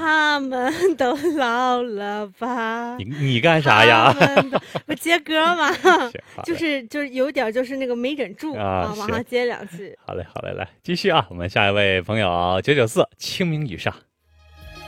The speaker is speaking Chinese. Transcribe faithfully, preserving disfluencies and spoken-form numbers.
他们都老了吧？ 你你干啥呀？ 他们都不接歌嘛， 行好嘞就是就是有点就是那个没忍住啊啊，往行上接两句。 好嘞，好嘞，来继续啊！我们下一位朋友九九四，清明雨上。